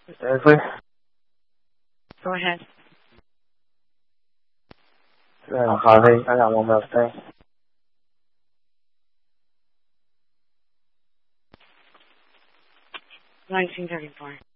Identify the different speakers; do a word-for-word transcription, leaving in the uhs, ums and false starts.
Speaker 1: Exactly.
Speaker 2: Go ahead.
Speaker 1: Um, Harvey, I got one more thing.
Speaker 2: nineteen thirty-four.